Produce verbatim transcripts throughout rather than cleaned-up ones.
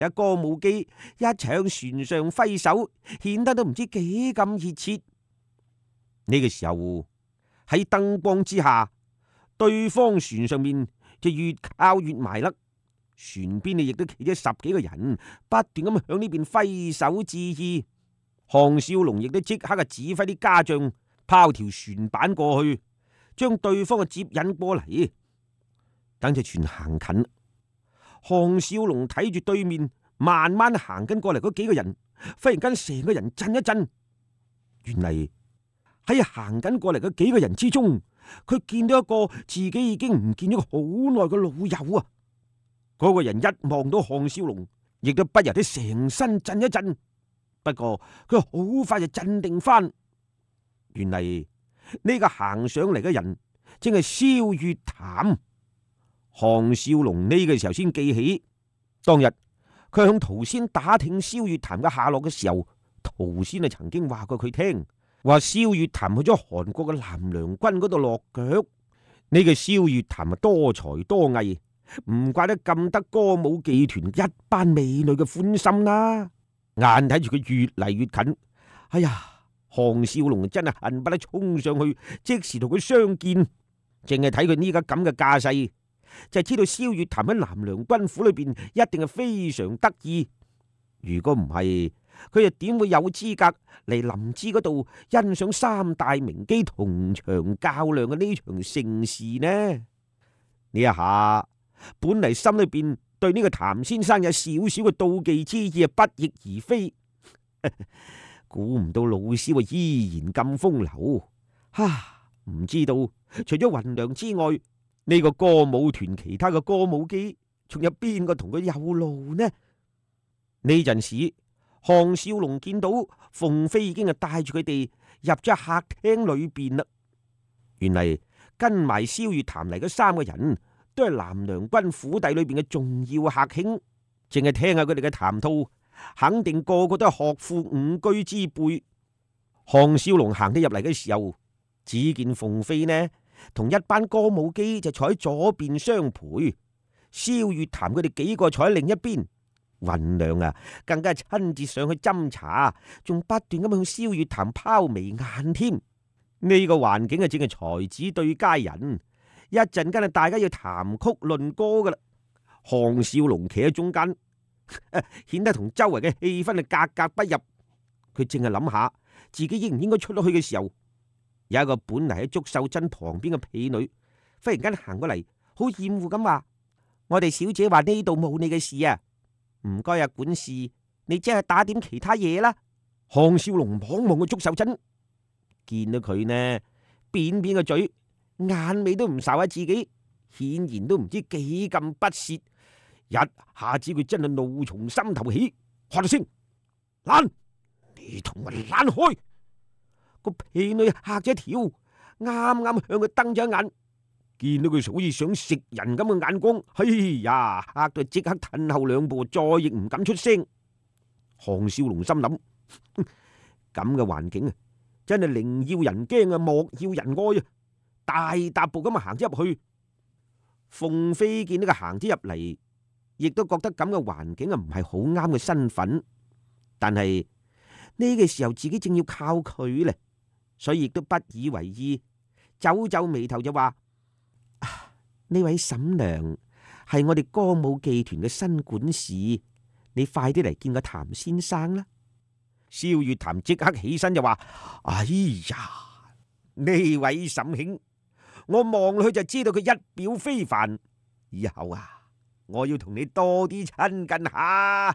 有歌舞伎一齊向船上揮手，顯得都唔知幾咁熱切。呢個時候喺燈光之下，對方船上面就越靠越埋啦。船邊亦都企咗十幾個人，不斷咁向呢邊揮手致意。項少龍亦都即刻嘅指揮啲家將拋條船板過去，將對方嘅接引過嚟。等隻船行近，項少龍睇住對面慢慢行緊過嚟嗰幾個人，忽然間成個人震一震。原嚟喺行緊過嚟嘅幾個人之中，佢見到一個自己已經唔見咗好耐嘅老友啊！嗰個人一望到項少龍，亦都不由得成身震一震。不過佢好快就鎮定翻。原嚟呢個行上嚟嘅人正係蕭月潭。項少龍呢個時候先記起，當日佢向陶仙打聽蕭月潭嘅下落嘅時候，陶仙啊曾經話過佢聽，話蕭月潭去咗韓國嘅南涼軍嗰度落腳。呢個蕭月潭啊多才多藝，唔怪得咁得歌舞伎團一班美女嘅歡心啦。眼睇住佢越嚟越近，哎呀，項少龍真係恨不得衝上去，即時同佢相見。淨係睇佢呢家咁嘅架勢，就知道蕭月潭喺南涼軍府裏邊一定係非常得意。如果唔係，佢又點會有資格嚟臨淄嗰度欣賞三大名姬同場較量嘅呢場盛事呢？呢一下本嚟心裏邊對呢個譚先生有少少嘅妒忌之意，不翼而飛。估唔到老蕭啊依然咁風流，哈！唔知道除咗雲娘之外，呢個歌舞團其他嘅歌舞伎仲有邊個同佢有路呢？呢陣時，項少龍見到鳳飛已經係帶住佢哋入咗客廳裏邊啦。原嚟跟埋蕭月潭嚟嘅三個人都係南涼軍府邸裏邊嘅重要客卿，淨係聽下佢哋嘅談吐，肯定個個都係學富五車之輩。項少龍行得入嚟嘅時候，只見鳳飛呢同一班歌舞伎就坐喺左邊相陪，蕭月潭佢哋幾個坐喺另一邊。雲娘啊，更加係親自上去斟茶，仲不斷咁向蕭月潭拋眉眼添。呢個環境啊，正係才子對佳人。一陣間啊，大家要談曲論歌噶啦。項少龍企喺中間，顯得同周圍嘅氣氛啊格格不入。佢淨係諗下自己應唔應該出咗去嘅時候，有一個本嚟喺祝秀珍旁邊嘅婢女，忽然間行過嚟，好厭惡咁話：我哋小姐話呢度冇你嘅事啊！唔該啊，管事，你即係打點其他嘢啦。項少龍望望個祝秀珍，見到佢呢，扁扁個嘴，眼尾都唔睄下自己，顯然都唔知幾咁不屑。一下子佢真係怒從心頭起，喝咗聲：攔！你同我攔開！個婢女嚇咗一跳，啱啱向佢瞪咗一眼。見到佢好似想食人咁嘅眼光，哎呀，嚇到即刻褪後兩步，再亦唔敢出聲。項少龍心諗：咁嘅環境啊，真係寧要人驚啊，莫要人愛啊！大踏步咁啊行咗入去。鳳飛見到佢行咗入嚟，亦都覺得咁嘅環境啊唔係好啱嘅身份，但係呢個時候自己正要靠佢咧，所以亦都不以為意，皺皺眉頭就話：呢位嬸娘係我哋歌舞伎團嘅新管事，你快啲嚟見個譚先生啦！蕭月潭即刻起身就話：哎呀，呢位嬸兄，我望落去就知道佢一表非凡，以後啊，我要同你多啲親近下。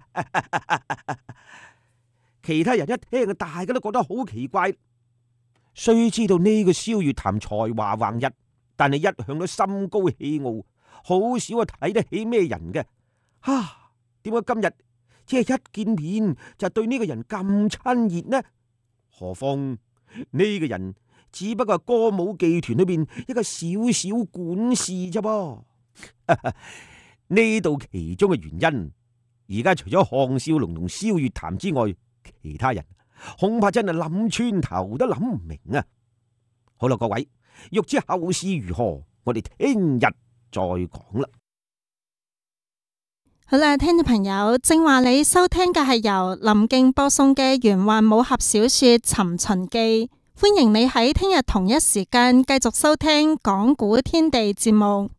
其他人一聽，大家都覺得好奇怪。雖知道呢個蕭月潭才華橫溢，但係一向都心高氣傲，好少啊睇得起咩人嘅。啊，點解今日只係一見面就對呢個人咁親熱呢？何況呢個人只不過係歌舞伎團裏邊一個小小管事啫噃。呢度其中嘅原因，而家除咗項少龍同蕭月潭之外，其他人恐怕真係諗穿頭都諗唔明啊！好啦，各位，欲知後事如何，我哋聽日再講啦。 好啦，聽眾朋友，正話你收聽嘅係由林敬播送嘅玄幻武俠小說《尋秦記》，歡迎你喺聽日同一時間繼續收聽講古天地節目。